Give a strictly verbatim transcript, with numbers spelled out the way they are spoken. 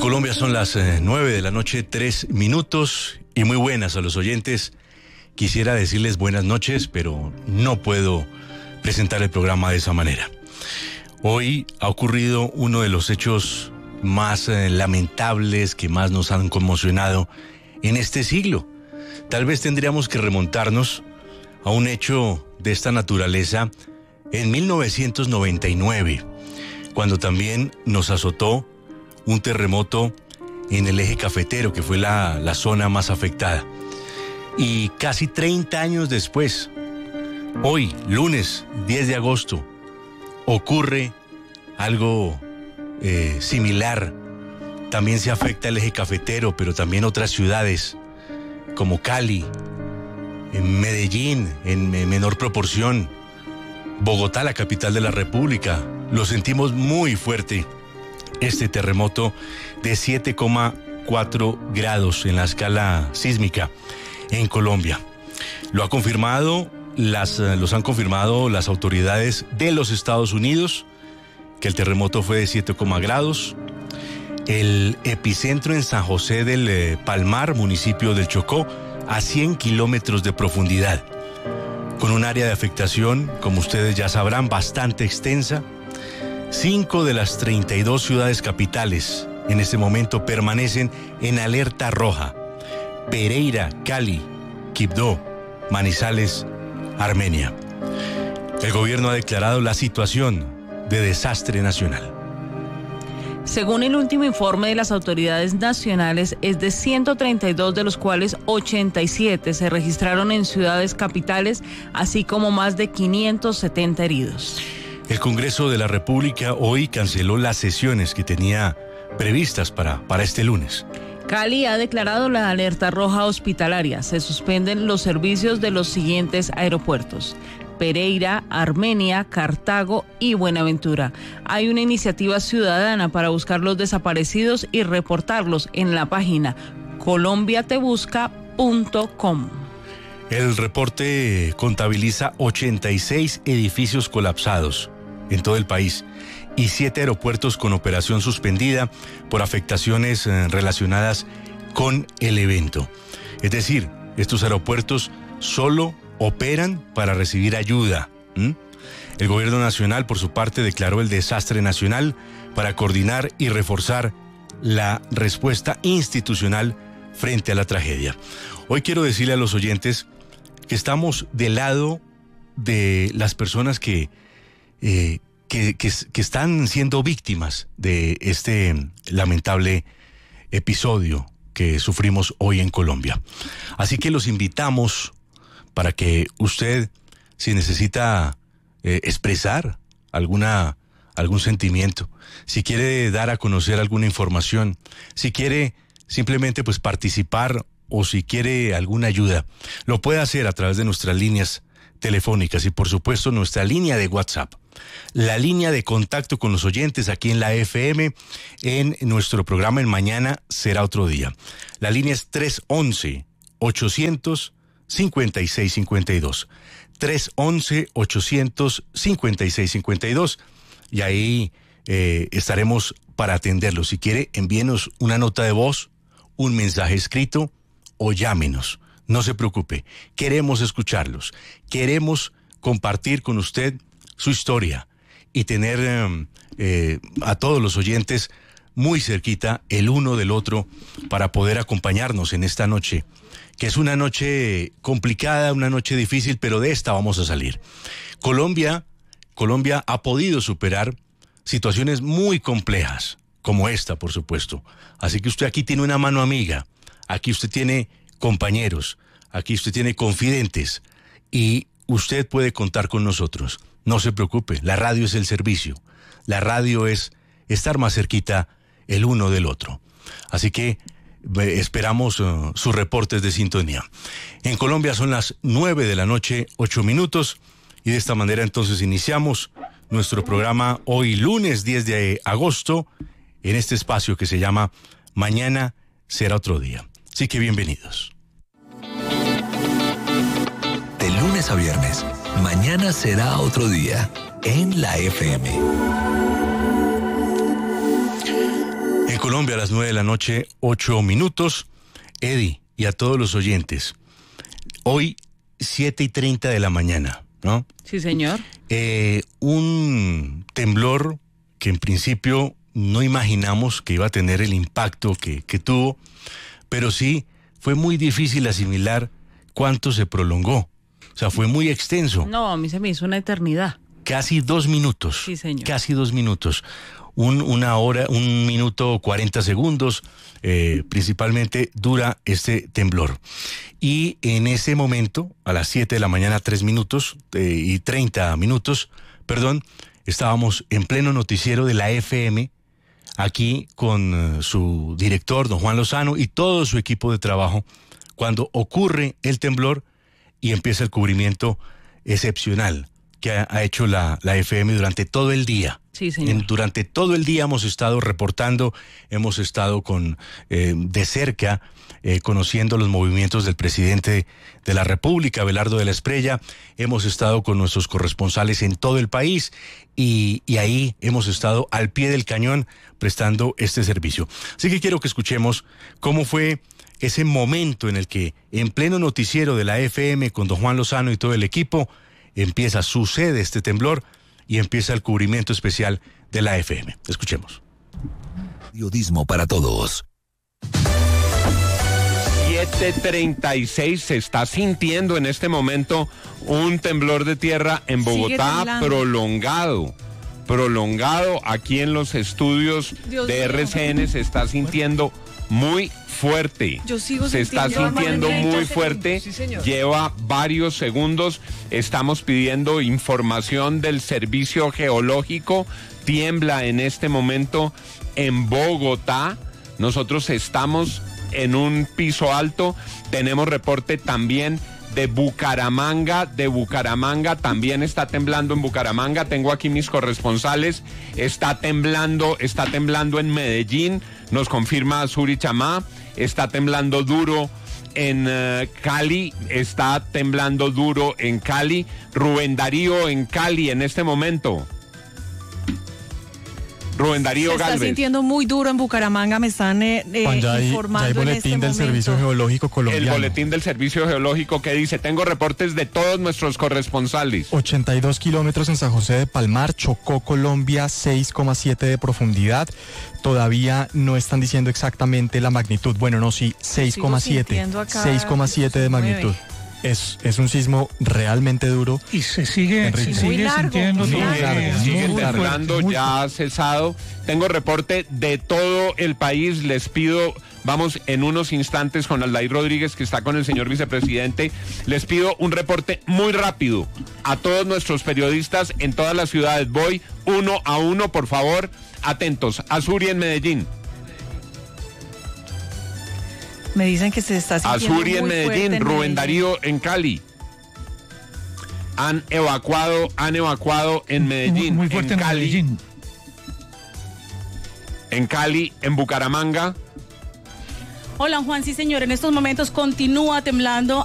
Colombia son las eh, nueve de la noche, tres minutos, y muy buenas a los oyentes. Quisiera decirles buenas noches, pero no puedo presentar el programa de esa manera. Hoy ha ocurrido uno de los hechos más eh, lamentables que más nos han conmocionado en este siglo. Tal vez tendríamos que remontarnos a un hecho de esta naturaleza en mil novecientos noventa y nueve, cuando también nos azotó un terremoto en el eje cafetero, que fue la, la zona más afectada. Y casi treinta años después, hoy, lunes diez de agosto, ocurre algo eh, similar. También se afecta el eje cafetero, pero también otras ciudades como Cali, en Medellín en menor proporción, Bogotá, la capital de la República. Lo sentimos muy fuerte, este terremoto de siete coma cuatro grados en la escala sísmica en Colombia. Lo ha confirmado, las, los han confirmado las autoridades de los Estados Unidos, que el terremoto fue de siete grados. El epicentro en San José del eh, Palmar, municipio del Chocó, a cien kilómetros de profundidad, con un área de afectación, como ustedes ya sabrán, bastante extensa. Cinco de las treinta y dos ciudades capitales en este momento permanecen en alerta roja: Pereira, Cali, Quibdó, Manizales, Armenia. El gobierno ha declarado la situación de desastre nacional. Según el último informe de las autoridades nacionales, es de ciento treinta y dos, de los cuales ochenta y siete se registraron en ciudades capitales, así como más de quinientos setenta heridos. El Congreso de la República hoy canceló las sesiones que tenía previstas para, para este lunes. Cali ha declarado la alerta roja hospitalaria. Se suspenden los servicios de los siguientes aeropuertos: Pereira, Armenia, Cartago y Buenaventura. Hay una iniciativa ciudadana para buscar los desaparecidos y reportarlos en la página colombia te busca punto com. El reporte contabiliza ochenta y seis edificios colapsados en todo el país y siete aeropuertos con operación suspendida por afectaciones eh, relacionadas con el evento. Es decir, estos aeropuertos solo operan para recibir ayuda. ¿Mm? El gobierno nacional, por su parte, declaró el desastre nacional para coordinar y reforzar la respuesta institucional frente a la tragedia. Hoy quiero decirle a los oyentes que estamos del lado de las personas que, eh, que, que, que están siendo víctimas de este lamentable episodio que sufrimos hoy en Colombia. Así que los invitamos para que usted, si necesita eh, expresar alguna, algún sentimiento, si quiere dar a conocer alguna información, si quiere simplemente pues participar o si quiere alguna ayuda, lo puede hacer a través de nuestras líneas telefónicas y por supuesto nuestra línea de WhatsApp, la línea de contacto con los oyentes aquí en la F M, en nuestro programa en Mañana Será Otro Día. La línea es tres once, ochocientos cincuenta y seis cincuenta y dos, tres once, ochocientos cincuenta y seis cincuenta y dos, y ahí eh, estaremos para atenderlos. Si quiere, envíenos una nota de voz, un mensaje escrito o llámenos. No se preocupe, queremos escucharlos, queremos compartir con usted su historia y tener eh, eh, a todos los oyentes muy cerquita el uno del otro para poder acompañarnos en esta noche, que es una noche complicada, una noche difícil, pero de esta vamos a salir. Colombia, Colombia ha podido superar situaciones muy complejas, como esta, por supuesto. Así que usted aquí tiene una mano amiga, aquí usted tiene compañeros, aquí usted tiene confidentes y usted puede contar con nosotros. No se preocupe, la radio es el servicio, la radio es estar más cerquita el uno del otro. Así que esperamos uh, sus reportes de sintonía. En Colombia son las nueve de la noche, ocho minutos, y de esta manera entonces iniciamos nuestro programa hoy lunes diez de agosto, en este espacio que se llama Mañana Será Otro Día. Así que bienvenidos. De lunes a viernes, Mañana Será Otro Día, en la F M. Colombia a las nueve de la noche, ocho minutos. Eddie, y a todos los oyentes, hoy siete y treinta de la mañana, ¿no? Sí, señor. Eh, un temblor que en principio no imaginamos que iba a tener el impacto que, que tuvo, pero sí fue muy difícil asimilar cuánto se prolongó. O sea, fue muy extenso. No, a mí se me hizo una eternidad. Casi dos minutos. Sí, señor. Casi dos minutos. Un, una hora, un minuto cuarenta segundos, eh, principalmente dura este temblor. Y en ese momento, a las siete de la mañana, tres minutos eh, y treinta minutos, perdón, estábamos en pleno noticiero de la F M, aquí con uh, su director, don Juan Lozano, y todo su equipo de trabajo, cuando ocurre el temblor y empieza el cubrimiento excepcional que ha, ha hecho la, la F M durante todo el día. Sí, señor. En, durante todo el día hemos estado reportando, hemos estado con eh, de cerca eh, conociendo los movimientos del presidente de la República, Abelardo de la Espriella. Hemos estado con nuestros corresponsales en todo el país y, y ahí hemos estado al pie del cañón prestando este servicio. Así que quiero que escuchemos cómo fue ese momento en el que en pleno noticiero de la F M con don Juan Lozano y todo el equipo empieza, sucede este temblor y empieza el cubrimiento especial de la F M. Escuchemos. Periodismo para todos. siete treinta y seis, se está sintiendo en este momento un temblor de tierra en Bogotá prolongado. Prolongado aquí en los estudios Dios de mío. R C N se está sintiendo muy fuerte. Yo sigo se está sintiendo muy fuerte. Sí, lleva varios segundos. Estamos pidiendo información del Servicio Geológico. Tiembla en este momento en Bogotá. Nosotros estamos en un piso alto. Tenemos reporte también de Bucaramanga, de Bucaramanga, también está temblando en Bucaramanga. Tengo aquí mis corresponsales. Está temblando, está temblando en Medellín, nos confirma Suri Chamá. Está temblando duro en uh, Cali, está temblando duro en Cali. Rubén Darío en Cali en este momento. Rubén Darío Se está Galvez. sintiendo muy duro en Bucaramanga, me están eh, Juan, ya hay, informando ya hay boletín en este del momento. Servicio Geológico Colombiano. El boletín del Servicio Geológico que dice, tengo reportes de todos nuestros corresponsales. ochenta y dos kilómetros en San José de Palmar, Chocó, Colombia, seis coma siete de profundidad. Todavía no están diciendo exactamente la magnitud. Bueno, no, sí, seis coma siete. seis coma siete de magnitud. Es, es un sismo realmente duro. Y se sigue, se sigue muy largo, sintiendo. muy Sigue, largo. sigue muy temblando, fuerte, muy ya ha cesado. Tengo reporte de todo el país. Les pido, vamos en unos instantes con Aldair Rodríguez, que está con el señor vicepresidente. Les pido un reporte muy rápido a todos nuestros periodistas en todas las ciudades. Voy uno a uno, por favor, atentos. Azuri en Medellín. Me dicen que se está sintiendo Azuri en muy Medellín, fuerte en Rubén Medellín. Darío en Cali. Han evacuado, han evacuado en Medellín, muy fuerte en en Cali, Medellín. en Cali, en Bucaramanga. Hola Juan, sí señor, en estos momentos continúa temblando